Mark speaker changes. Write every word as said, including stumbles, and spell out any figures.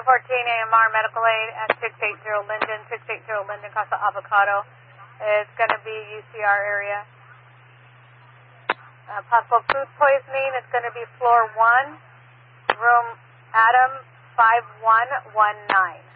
Speaker 1: fourteen A M R Medical Aid at six eighty Linden, six eighty Linden, Casa Avocado. It's going to be U C R area. Uh, possible food poisoning. It's going to be floor one, room Adam five one one nine.